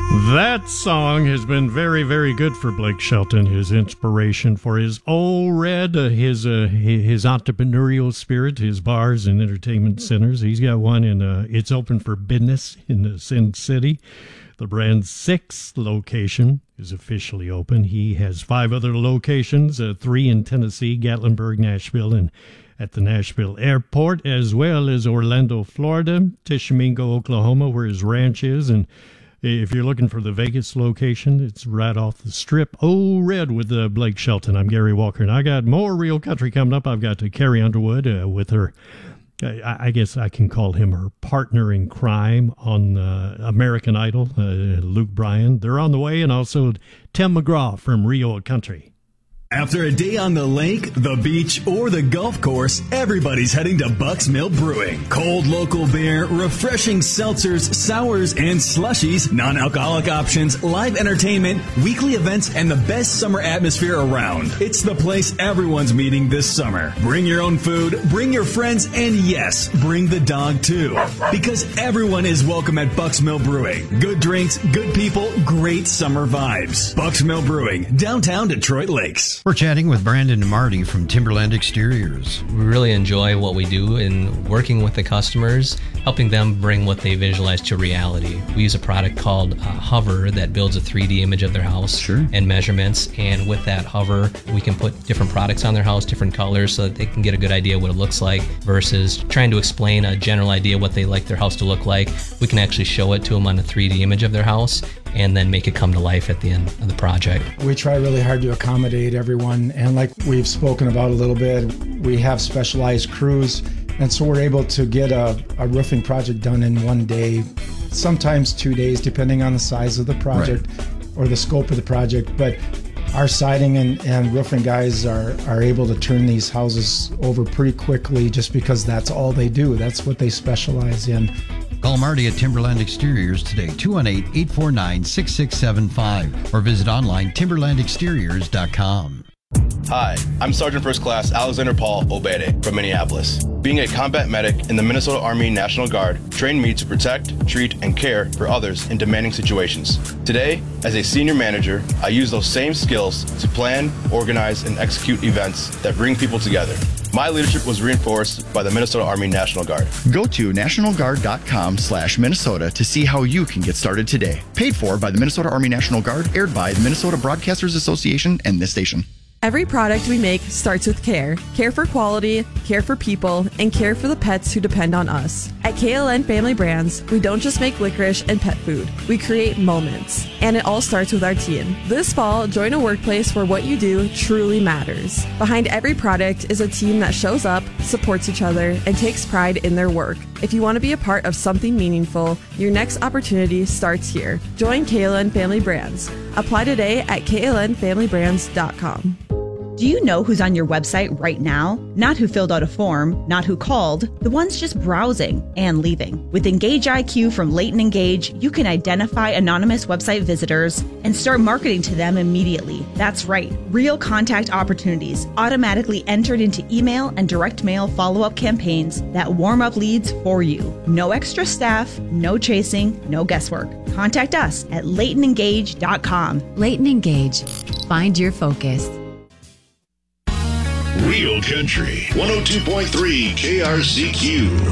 That song has been very, very good for Blake Shelton. His inspiration for his Old Red, his entrepreneurial spirit, his bars and entertainment centers. He's got one in It's Open for Business in Sin City. The brand's 6th location is officially open. He has 5 other locations, 3 in Tennessee, Gatlinburg, Nashville, and at the Nashville airport, as well as Orlando, Florida, Tishomingo, Oklahoma, where his ranch is, and if you're looking for the Vegas location, it's right off the strip. Oh, Red with Blake Shelton. I'm Gary Walker, and I got more Real Country coming up. I've got Carrie Underwood with her, I guess I can call him her partner in crime on American Idol, Luke Bryan. They're on the way, and also Tim McGraw from Real Country. After a day on the lake, the beach, or the golf course, everybody's heading to Buck's Mill Brewing. Cold local beer, refreshing seltzers, sours, and slushies, non-alcoholic options, live entertainment, weekly events, and the best summer atmosphere around. It's the place everyone's meeting this summer. Bring your own food, bring your friends, and yes, bring the dog too. Because everyone is welcome at Buck's Mill Brewing. Good drinks, good people, great summer vibes. Buck's Mill Brewing, downtown Detroit Lakes. We're chatting with Brandon and Marty from Timberland Exteriors. We really enjoy what we do in working with the customers, helping them bring what they visualize to reality. We use a product called Hover that builds a 3D image of their house and measurements. And with that Hover, we can put different products on their house, different colors, so that they can get a good idea what it looks like versus trying to explain a general idea what they like their house to look like. We can actually show it to them on a 3D image of their house and then make it come to life at the end of the project. We try really hard to accommodate everyone, and like we've spoken about a little bit, we have specialized crews, and so we're able to get a roofing project done in one day, sometimes 2 days, depending on the size of the project or the scope of the project. But our siding and roofing guys are able to turn these houses over pretty quickly just because that's all they do. That's what they specialize in. Call Marty at Timberland Exteriors today, 218-849-6675, or visit online timberlandexteriors.com. Hi, I'm Sergeant First Class Alexander Paul Obede from Minneapolis. Being a combat medic in the Minnesota Army National Guard trained me to protect, treat, and care for others in demanding situations. Today, as a senior manager, I use those same skills to plan, organize, and execute events that bring people together. My leadership was reinforced by the Minnesota Army National Guard. Go to nationalguard.com/Minnesota to see how you can get started today. Paid for by the Minnesota Army National Guard, aired by the Minnesota Broadcasters Association and this station. Every product we make starts with care. Care for quality, care for people, and care for the pets who depend on us. At KLN Family Brands, we don't just make licorice and pet food. We create moments. And it all starts with our team. This fall, join a workplace where what you do truly matters. Behind every product is a team that shows up, supports each other, and takes pride in their work. If you want to be a part of something meaningful, your next opportunity starts here. Join KLN Family Brands. Apply today at klnfamilybrands.com. Do you know who's on your website right now? Not who filled out a form, not who called, the ones just browsing and leaving. With Engage IQ from Leighton Engage, you can identify anonymous website visitors and start marketing to them immediately. That's right, real contact opportunities automatically entered into email and direct mail follow-up campaigns that warm up leads for you. No extra staff, no chasing, no guesswork. Contact us at LeightonEngage.com. Leighton Engage. Find your focus. Real Country 102.3 KRCQ.